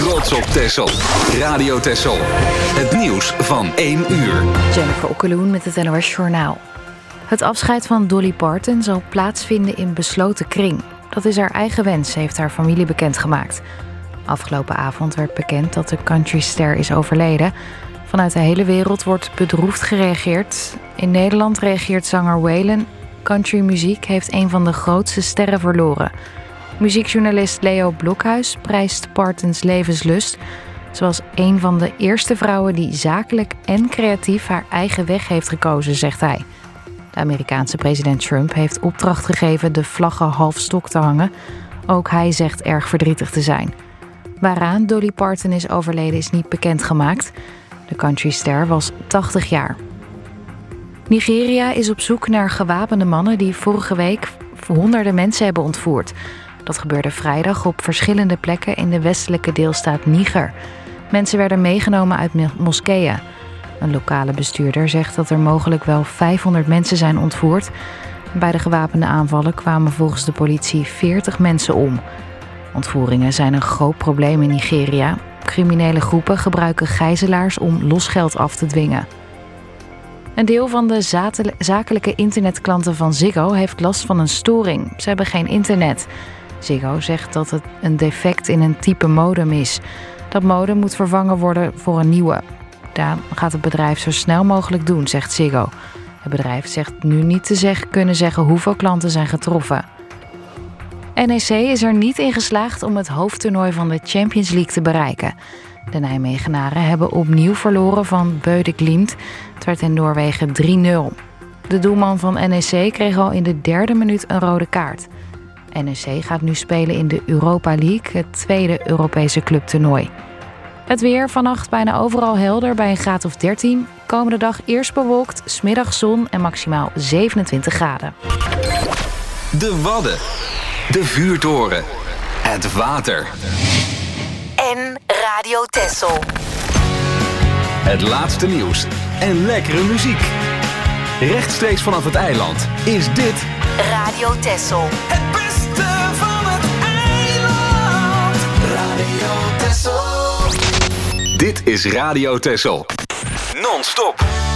trots op Texel. Radio Texel. Het nieuws van 1 uur. Jennifer Okkeloen met het NOS Journaal. Het afscheid van Dolly Parton zal plaatsvinden in besloten kring. Dat is haar eigen wens, heeft haar familie bekendgemaakt. Afgelopen avond werd bekend dat de countryster is overleden. Vanuit de hele wereld wordt bedroefd gereageerd. In Nederland reageert zanger Waylon. Countrymuziek heeft een van de grootste sterren verloren. Muziekjournalist Leo Blokhuis prijst Partons levenslust. Ze was een van de eerste vrouwen die zakelijk en creatief haar eigen weg heeft gekozen, zegt hij. De Amerikaanse president Trump heeft opdracht gegeven de vlaggen half stok te hangen. Ook hij zegt erg verdrietig te zijn. Waaraan Dolly Parton is overleden is niet bekendgemaakt. De countryster was 80 jaar. Nigeria is op zoek naar gewapende mannen die vorige week honderden mensen hebben ontvoerd. Dat gebeurde vrijdag op verschillende plekken in de westelijke deelstaat Niger. Mensen werden meegenomen uit moskeeën. Een lokale bestuurder zegt dat er mogelijk wel 500 mensen zijn ontvoerd. Bij de gewapende aanvallen kwamen volgens de politie 40 mensen om. Ontvoeringen zijn een groot probleem in Nigeria. Criminele groepen gebruiken gijzelaars om losgeld af te dwingen. Een deel van de zakelijke internetklanten van Ziggo heeft last van een storing. Ze hebben geen internet. Ziggo zegt dat het een defect in een type modem is. Dat modem moet vervangen worden voor een nieuwe. Dat gaat het bedrijf zo snel mogelijk doen, zegt Ziggo. Het bedrijf zegt nu niet te kunnen zeggen hoeveel klanten zijn getroffen. NEC is er niet in geslaagd om het hoofdtoernooi van de Champions League te bereiken. De Nijmegenaren hebben opnieuw verloren van Bøde Glimt. Het werd in Noorwegen 3-0. De doelman van NEC kreeg al in de 3e minuut een rode kaart. NEC gaat nu spelen in de Europa League, het tweede Europese clubtoernooi. Het weer vannacht bijna overal helder bij een graad of 13. Komende dag eerst bewolkt, 's middags zon en maximaal 27 graden. De Wadden. De vuurtoren. Het water. En Radio Texel. Het laatste nieuws en lekkere muziek. Rechtstreeks vanaf het eiland is dit Radio Texel. Het beste van het eiland. Radio Texel. Dit is Radio Texel. Non-stop.